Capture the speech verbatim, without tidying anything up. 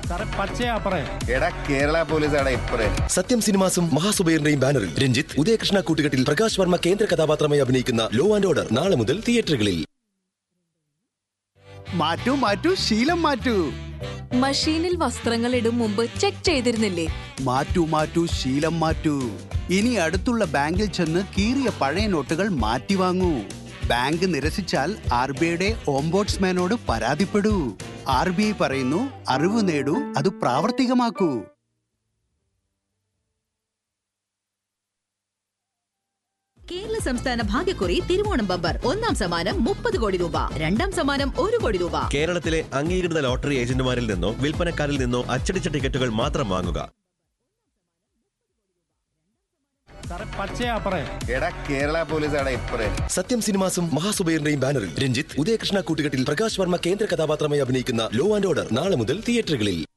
എടാ കേരള പോലീസാണ് ഇപ്പറേ. സത്യം സിനിമാസും മഹാസുബൈറിന്റെയും ബാനറിൽ രഞ്ജിത്ത് ഉദയകൃഷ്ണ കൂട്ടുകെട്ടിൽ പ്രകാശ് വർമ്മ കേന്ദ്ര കഥാപാത്രമായി അഭിനയിക്കുന്ന ലോ ആൻഡ് ഓർഡർ നാളെ മുതൽ തിയേറ്ററുകളിൽ. മാറ്റൂ മാറ്റൂ ശീലം മാറ്റൂ. മഷീനിൽ വസ്ത്രങ്ങൾ ഇടും മുമ്പ് ചെക്ക് ചെയ്തിരുന്നില്ലേ? മാറ്റൂ മാറ്റൂ ശീലം മാറ്റൂ. ഇനി അടുത്തുള്ള ബാങ്കിൽ ചെന്ന് കീറിയ പഴയ നോട്ടുകൾ മാറ്റി വാങ്ങൂ. ബാങ്ക് നിരസിച്ചാൽ ആർ ബി ഐയുടെ ഓംബോഡ്സ്മാനോട് പരാതിപ്പെടൂ. ആർ ബി ഐ പറയുന്നു, അറിവ് നേടൂ, അത് പ്രാവർത്തികമാക്കൂ. കേരള സംസ്ഥാന ഭാഗ്യക്കുറി തിരുവോണം ബമ്പർ ഒന്നാം സമ്മാനം മുപ്പത് കോടി രൂപ, രണ്ടാം സമ്മാനം ഒരു കോടി രൂപ. കേരളത്തിലെ അംഗീകൃത ലോട്ടറി ഏജന്റുമാരിൽ നിന്നോ വിൽപ്പനക്കാരിൽ നിന്നോ അച്ചടിച്ച ടിക്കറ്റുകൾ മാത്രം വാങ്ങുക. എടാ കേരള പോലീസാണ് ഇപ്പറേ. സത്യം സിനിമാസും മഹാസുബൈറിന്റെയും ബാനറിൽ രഞ്ജിത്ത് ഉദയകൃഷ്ണ കൂട്ടുകെട്ടിൽ പ്രകാശ് വർമ്മ കേന്ദ്ര കഥാപാത്രമായി അഭിനയിക്കുന്ന ലോ ആൻഡ് ഓർഡർ നാളെ മുതൽ തിയേറ്ററുകളിൽ.